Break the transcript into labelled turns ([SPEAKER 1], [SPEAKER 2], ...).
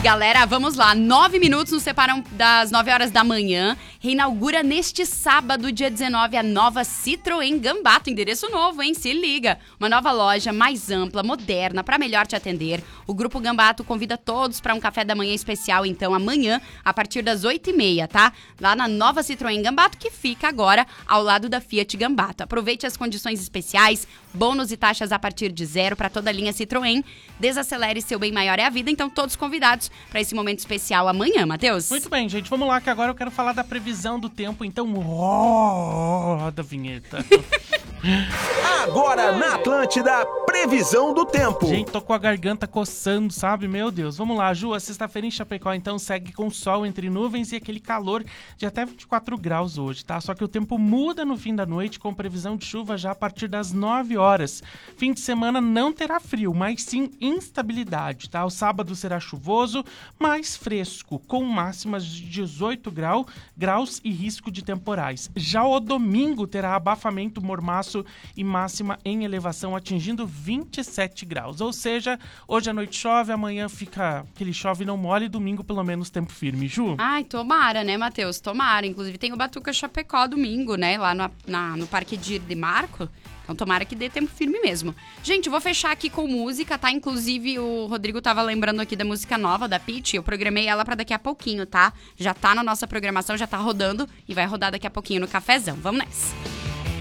[SPEAKER 1] Galera, vamos lá. 9 minutos nos separam das 9 horas da manhã. Reinaugura neste sábado, dia 19, a nova Citroën Gambato. Endereço novo, hein? Se liga. Uma nova loja mais ampla, moderna, para melhor te atender. O Grupo Gambato convida todos para um café da manhã especial, então, amanhã, a partir das 8h30, tá? Lá na nova Citroën Gambato, que fica agora ao lado da Fiat Gambato. Aproveite as condições especiais, bônus e taxas a partir de 0 para toda a linha Citroën. Desacelere, seu bem maior é a vida, então todos convidados para esse momento especial amanhã, Matheus.
[SPEAKER 2] Muito bem, gente, vamos lá que agora eu quero falar da previsão do tempo, então roda a vinheta.
[SPEAKER 3] Agora na Atlântida, previsão do tempo.
[SPEAKER 2] Gente, tô com a garganta coçando, sabe? Meu Deus, vamos lá, Ju, a sexta-feira em Chapecó então segue com sol entre nuvens e aquele calor de até 24 graus hoje, tá? Só que o tempo muda no fim da noite com previsão de chuva já a partir das 9 horas. Fim de semana não terá frio, mas sim instabilidade, tá? O sábado será chuvoso, mais fresco, com máximas de 18 graus e risco de temporais. Já o domingo terá abafamento mormaço e máxima em elevação atingindo 27 graus. Ou seja, hoje à noite chove, amanhã fica aquele chove não mole e domingo pelo menos tempo firme. Ju?
[SPEAKER 1] Ai, tomara, né, Matheus? Tomara. Inclusive tem o Batuca Chapecó domingo, né? Lá no Parque de Marco. Então tomara que dê tempo firme mesmo. Gente, vou fechar aqui com música, tá? Inclusive o Rodrigo tava lembrando aqui da música nova da Pitty. Eu programei ela pra daqui a pouquinho, tá? Já tá na nossa programação, já tá rodando e vai rodar daqui a pouquinho no cafezão. Vamos nessa.